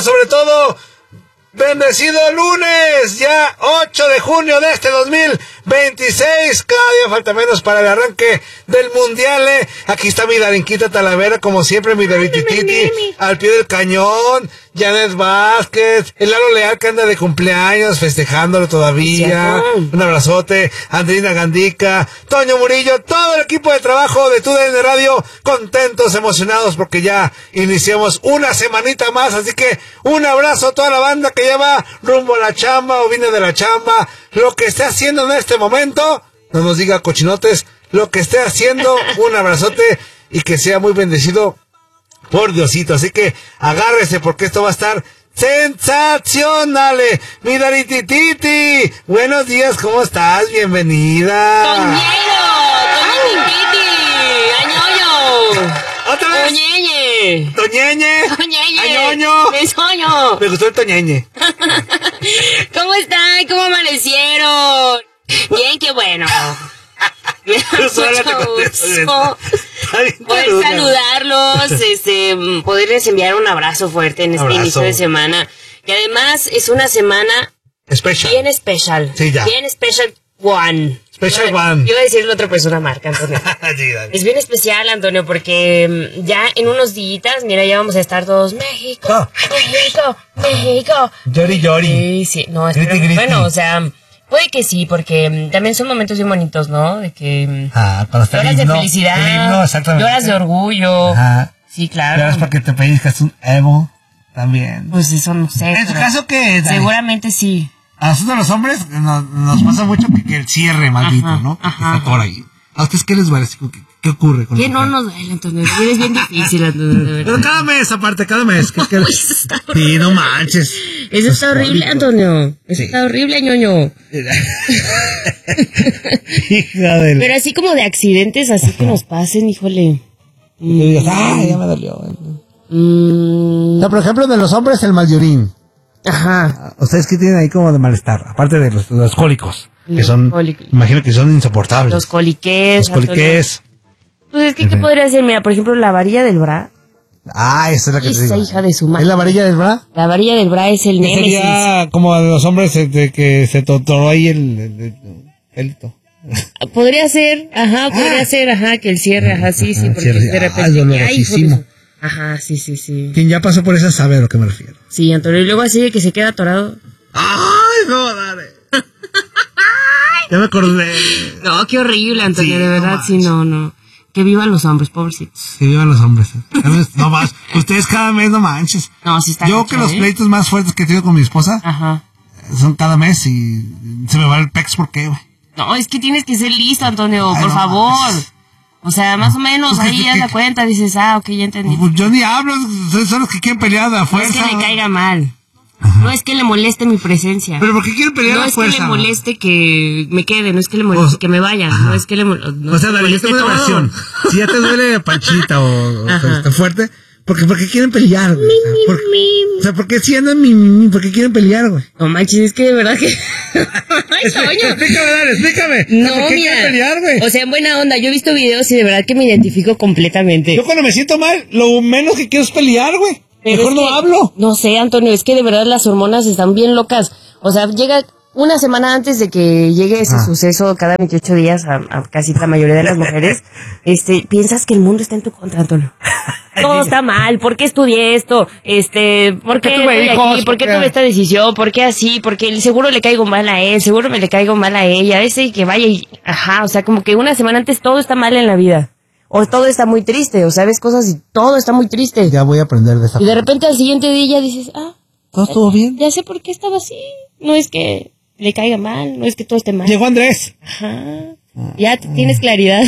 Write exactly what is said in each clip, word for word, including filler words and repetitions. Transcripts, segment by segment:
sobre todo, bendecido lunes, ya ocho de junio de este dos mil veintiséis. Cada día falta menos para el arranque del mundial, ¿eh? Aquí está mi Darinquita Talavera, como siempre, mi Daritititi, al pie del cañón. Janet Vázquez, el Lalo Leal que anda de cumpleaños, festejándolo todavía. Un abrazote. Andrina Gandica, Toño Murillo, todo el equipo de trabajo de T U D N Radio, contentos, emocionados, porque ya iniciamos una semanita más. Así que un abrazo a toda la banda que ya va rumbo a la chamba o viene de la chamba. Lo que esté haciendo en este momento, no nos diga cochinotes, lo que esté haciendo, un abrazote y que sea muy bendecido por Diosito. Así que agárrese porque esto va a estar sensacional. Mi Daritititi, buenos días, ¿cómo estás? Bienvenida. Toñero, Toñitititi, añoño. ¿Otra vez? Toñeñe. Toñeñe. Toñeñe. Añoño. Me soño. Me gustó el Toñeñe. ¿Cómo están? ¿Cómo amanecieron? Bien, qué bueno. Me da mucho gusto poder saludarlos, este, poderles enviar un abrazo fuerte en este abrazo. Inicio de semana. Y además es una semana especial. Bien especial. Sí, ya. Bien special one. Special yo, one. Yo iba a decirle a otra persona marca, Antonio. Sí, es bien especial, Antonio, porque ya en unos días, mira, ya vamos a estar todos México, oh. México, México. Llori, llori. Sí, sí, no, espero, griti, griti. Bueno, o sea, puede que sí, porque también son momentos bien bonitos, ¿no? De que ah, para estar lloras himno, de felicidad, himno, exactamente. Lloras de orgullo. Ajá. Sí, claro. Lloras porque te pellizcas un Evo también. Pues eso no sé. ¿En tu caso qué? Seguramente sí. A nosotros los hombres nos, nos pasa mucho que, que el cierre maldito, ajá, ¿no? Ajá. Está por ahí. ¿A ustedes qué les duele? ¿Qué, qué ocurre con ¿Qué no nos duele, Antonio? Eres bien difícil, Antonio, de verdad. Pero cada mes, aparte, cada mes. Que, que... sí, no manches. Eso está horrible, Antonio. Eso sí. Está horrible, ñoño. Híjole. Pero así como de accidentes, así que nos pasen, híjole. Y tú digas, ah, ya me dolió. Mm. No, por ejemplo, de los hombres, el maliorín. Ajá. ¿Ustedes qué tienen ahí como de malestar? Aparte de los, los cólicos, que los son, cólicos. Imagino que son insoportables. Los coliqués. Los coliqués. Pues es que, ¿qué podría ser? Mira, por ejemplo, la varilla del bra. Ah, esa es la que esa te digo. Esa hija de su madre. ¿Es la varilla del bra? La varilla del bra es el némesis. Sería como de los hombres de que se toró ahí el pelito. Podría ser, ajá, podría ah. ser, ajá, que el cierre, ajá, sí, sí, porque cierre. de repente... Ah, ay, por ajá, sí, sí, sí. Quien ya pasó por esa sabe a lo que me refiero. Sí, Antonio, y luego así de que se queda atorado. ¡Ay, no, dale! Ya me acordé. No, qué horrible, Antonio, sí, de verdad, no sí, no, no. Que vivan los hombres, pobrecitos. Que vivan los hombres. No más, ustedes cada mes no manches. No, sí está. Yo mucho, que los ¿eh? pleitos más fuertes que he tenido con mi esposa, ajá, son cada mes y se me va el pex, ¿por qué, güey? No, es que tienes que ser listo, Antonio, Ay, por no, favor. Manches. O sea, más o menos, pues ahí ya te cuenta, dices, ah, ok, ya entendí. Pues yo ni hablo, ustedes son los que quieren pelear de a fuerza. No es que le caiga mal. Ajá. No es que le moleste mi presencia. ¿Pero por qué quieren pelear no a fuerza? No es que le moleste que me quede, no es que le moleste o, que me vaya, ajá. no es que le moleste. No o sea, David, yo tengo una versión. Si ya te duele panchita o, o está fuerte, porque, porque quieren pelear, güey. Por, o sea, ¿por qué si andan mi, mi, mi, por qué quieren pelear, güey? No manches, es que de verdad que... Ay, explícame, dale, explícame. No, ¿por qué mira, quieren pelear, güey? O sea, en buena onda, yo he visto videos y de verdad que me identifico completamente. Yo cuando me siento mal, lo menos que quiero es pelear, güey. Mejor no que, hablo. No sé, Antonio, es que de verdad las hormonas están bien locas. O sea, llega una semana antes de que llegue ese ah. suceso cada veintiocho días a, a casi la mayoría de las mujeres, este, piensas que el mundo está en tu contra, Antonio. Todo está mal, ¿por qué estudié esto? Este, ¿por qué estoy aquí? ¿Por qué tuve esta decisión? ¿Por qué así? Porque seguro le caigo mal a él, seguro me le caigo mal a ella, ese que vaya y, ajá, o sea, como que una semana antes todo está mal en la vida. O todo está muy triste, o sabes cosas y todo está muy triste. Ya voy a aprender de esa Y de repente al siguiente día dices, ah, ¿todo estuvo bien? Ya sé por qué estaba así. No es que le caiga mal, no es que todo esté mal. Llegó Andrés. Ajá. Ya tienes claridad.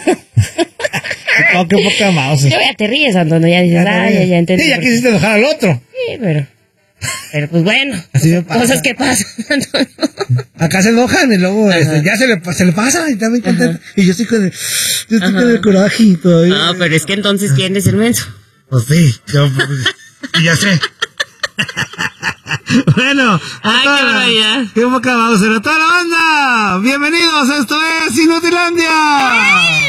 Oh, qué poca mouse. Yo ya te ríes, Antonio, ya dices, ah, ya, ya entendí. Sí, ya quisiste enojar al otro. Sí, pero... Pero pues bueno, así me pasa. Cosas que pasan. Acá se enojan y luego este, ya se le, se le pasa y también contento. Y yo estoy con el, yo estoy con el coraje y todavía. No, pero es que entonces ¿quién es el menso? Pues sí, yo pues, ya sé. Bueno, ay, qué barbaridad. Qué boca vamos a hacer a toda la banda. Bienvenidos, esto es Inutilandia.